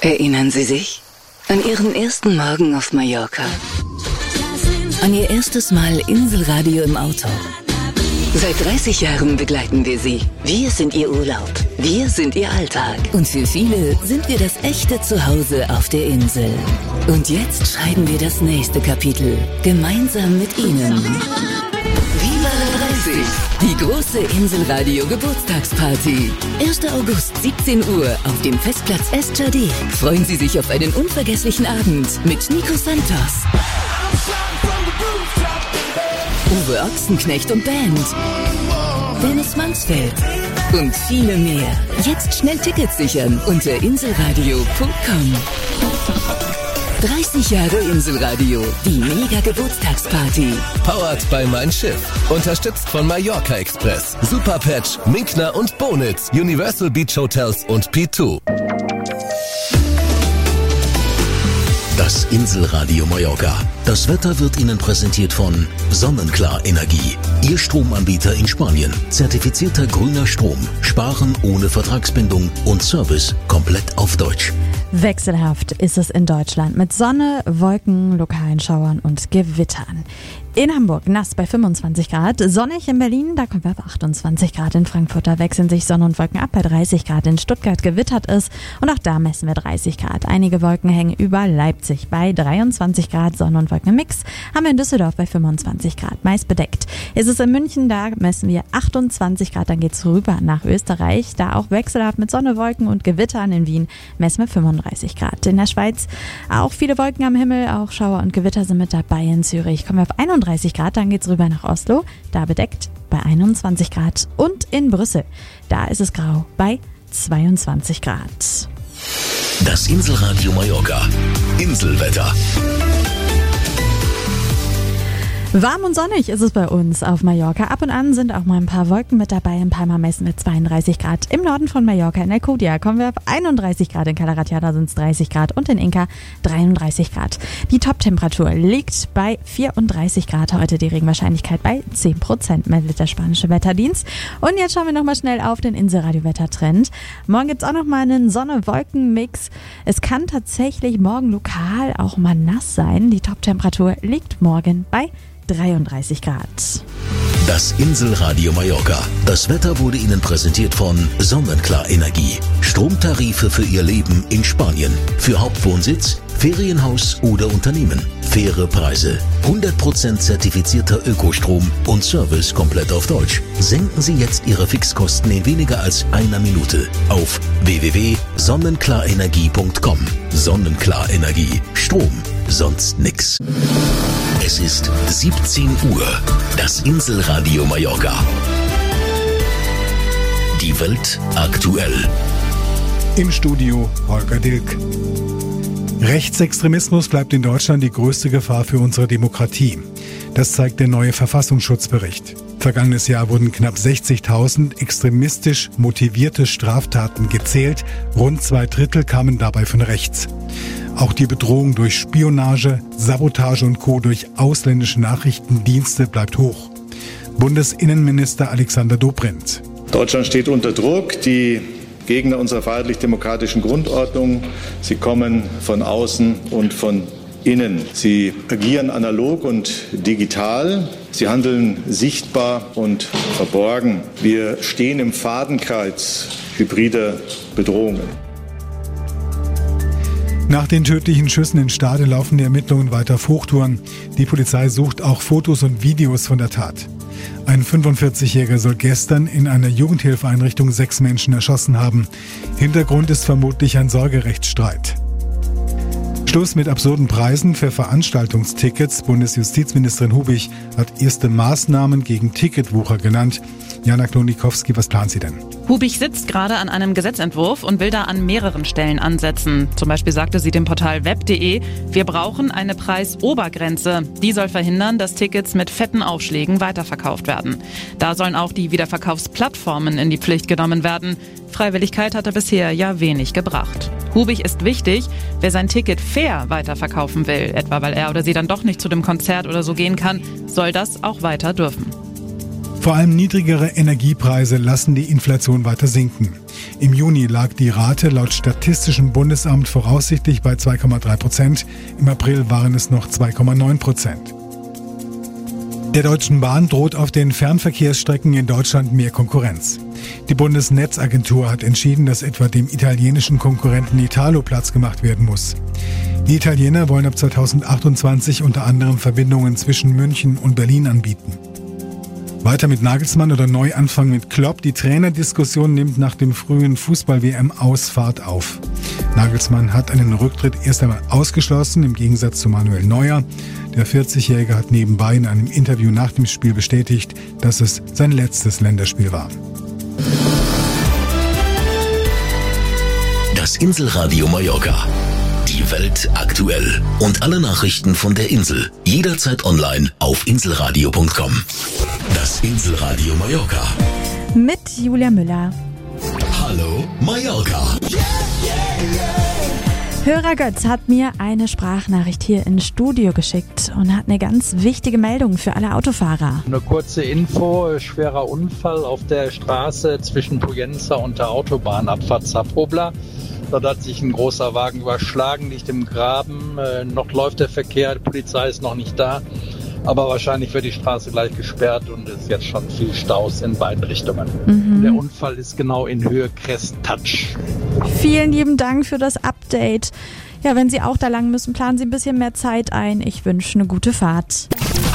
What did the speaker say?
Erinnern Sie sich an Ihren ersten Morgen auf Mallorca? An Ihr erstes Mal Inselradio im Auto? Seit 30 Jahren begleiten wir Sie. Wir sind Ihr Urlaub. Wir sind Ihr Alltag. Und für viele sind wir das echte Zuhause auf der Insel. Und jetzt schreiben wir das nächste Kapitel. Gemeinsam mit Ihnen. Viva la 30! Die große Inselradio Geburtstagsparty. 1. August, 17 Uhr auf dem Festplatz Estjardé. Freuen Sie sich auf einen unvergesslichen Abend mit Nico Santos, Uwe Ochsenknecht und Band, Dennis Mansfeld und viele mehr. Jetzt schnell Tickets sichern unter inselradio.com. 30 Jahre Inselradio, die Mega-Geburtstagsparty. Powered by Mein Schiff. Unterstützt von Mallorca Express, Superpatch, Minkner und Bonitz, Universal Beach Hotels und P2. Das Inselradio Mallorca. Das Wetter wird Ihnen präsentiert von Sonnenklar Energie. Ihr Stromanbieter in Spanien. Zertifizierter grüner Strom. Sparen ohne Vertragsbindung und Service komplett auf Deutsch. Wechselhaft ist es in Deutschland mit Sonne, Wolken, lokalen Schauern und Gewittern. In Hamburg nass bei 25 Grad, sonnig in Berlin, da kommen wir auf 28 Grad. In Frankfurt, da wechseln sich Sonne und Wolken ab bei 30 Grad. In Stuttgart gewittert es und auch da messen wir 30 Grad. Einige Wolken hängen über Leipzig bei 23 Grad, Sonne und Wolken im Mix. Haben wir in Düsseldorf bei 25 Grad, meist bedeckt. Ist es in München, da messen wir 28 Grad, dann geht's rüber nach Österreich. Da auch wechselhaft mit Sonne, Wolken und Gewittern. In Wien messen wir 35 Grad. In der Schweiz auch viele Wolken am Himmel, auch Schauer und Gewitter sind mit dabei. In Zürich kommen wir auf 31 Grad, dann geht's rüber nach Oslo, da bedeckt bei 21 Grad. Und in Brüssel, da ist es grau bei 22 Grad. Das Inselradio Mallorca. Inselwetter. Warm und sonnig ist es bei uns auf Mallorca. Ab und an sind auch mal ein paar Wolken mit dabei. In Palma messen wir 32 Grad. Im Norden von Mallorca, in Alcudia, kommen wir auf 31 Grad. In Cala Ratjada sind es 30 Grad und in Inca 33 Grad. Die Toptemperatur liegt bei 34 Grad. Heute die Regenwahrscheinlichkeit bei 10%, meldet der spanische Wetterdienst. Und jetzt schauen wir nochmal schnell auf den Inselradio-Wettertrend. Morgen gibt es auch nochmal einen Sonne-Wolken-Mix. Es kann tatsächlich morgen lokal auch mal nass sein. Die Toptemperatur liegt morgen bei 33 Grad. Das Inselradio Mallorca. Das Wetter wurde Ihnen präsentiert von Sonnenklar Energie. Stromtarife für Ihr Leben in Spanien. Für Hauptwohnsitz, Ferienhaus oder Unternehmen. Faire Preise. 100% zertifizierter Ökostrom und Service komplett auf Deutsch. Senken Sie jetzt Ihre Fixkosten in weniger als einer Minute auf www.sonnenklarenergie.com. Sonnenklar Energie. Strom. Sonst nix. Es ist 17 Uhr. Das Inselradio Mallorca. Die Welt aktuell. Im Studio Holger Dilk. Rechtsextremismus bleibt in Deutschland die größte Gefahr für unsere Demokratie. Das zeigt der neue Verfassungsschutzbericht. Vergangenes Jahr wurden knapp 60.000 extremistisch motivierte Straftaten gezählt. Rund 2/3 kamen dabei von rechts. Auch die Bedrohung durch Spionage, Sabotage und Co. durch ausländische Nachrichtendienste bleibt hoch. Bundesinnenminister Alexander Dobrindt. Deutschland steht unter Druck. Die Gegner unserer freiheitlich-demokratischen Grundordnung, sie kommen von außen und von innen. Sie agieren analog und digital. Sie handeln sichtbar und verborgen. Wir stehen im Fadenkreuz hybrider Bedrohungen. Nach den tödlichen Schüssen in Stade laufen die Ermittlungen weiter auf Hochtouren. Die Polizei sucht auch Fotos und Videos von der Tat. Ein 45-Jähriger soll gestern in einer Jugendhilfeeinrichtung 6 Menschen erschossen haben. Hintergrund ist vermutlich ein Sorgerechtsstreit. Schluss mit absurden Preisen für Veranstaltungstickets. Bundesjustizministerin Hubig hat erste Maßnahmen gegen Ticketwucher genannt. Jana Klonikowski, was plant sie denn? Hubig sitzt gerade an einem Gesetzentwurf und will da an mehreren Stellen ansetzen. Zum Beispiel sagte sie dem Portal web.de, wir brauchen eine Preisobergrenze. Die soll verhindern, dass Tickets mit fetten Aufschlägen weiterverkauft werden. Da sollen auch die Wiederverkaufsplattformen in die Pflicht genommen werden. Freiwilligkeit hatte bisher ja wenig gebracht. Hubig ist wichtig, wer sein Ticket fair weiterverkaufen will, etwa weil er oder sie dann doch nicht zu dem Konzert oder so gehen kann, soll das auch weiter dürfen. Vor allem niedrigere Energiepreise lassen die Inflation weiter sinken. Im Juni lag die Rate laut Statistischem Bundesamt voraussichtlich bei 2,3%. Im April waren es noch 2,9%. Der Deutschen Bahn droht auf den Fernverkehrsstrecken in Deutschland mehr Konkurrenz. Die Bundesnetzagentur hat entschieden, dass etwa dem italienischen Konkurrenten Italo Platz gemacht werden muss. Die Italiener wollen ab 2028 unter anderem Verbindungen zwischen München und Berlin anbieten. Weiter mit Nagelsmann oder Neuanfang mit Klopp. Die Trainerdiskussion nimmt nach dem frühen Fußball-WM Ausfahrt auf. Nagelsmann hat einen Rücktritt erst einmal ausgeschlossen, im Gegensatz zu Manuel Neuer. Der 40-Jährige hat nebenbei in einem Interview nach dem Spiel bestätigt, dass es sein letztes Länderspiel war. Das Inselradio Mallorca. Die Welt aktuell. Und alle Nachrichten von der Insel. Jederzeit online auf inselradio.com. Das Inselradio Mallorca. Mit Julia Müller. Hallo Mallorca. Hörer Götz hat mir eine Sprachnachricht hier ins Studio geschickt und hat eine ganz wichtige Meldung für alle Autofahrer. Eine kurze Info, schwerer Unfall auf der Straße zwischen Poyenza und der Autobahnabfahrt Zapobla. Dort hat sich ein großer Wagen überschlagen, liegt im Graben. Noch läuft der Verkehr, die Polizei ist noch nicht da. Aber wahrscheinlich wird die Straße gleich gesperrt und es ist jetzt schon viel Staus in beiden Richtungen. Der Unfall ist genau in Höhe Crest-Touch. Vielen lieben Dank für das Update. Ja, wenn Sie auch da lang müssen, planen Sie ein bisschen mehr Zeit ein. Ich wünsche eine gute Fahrt.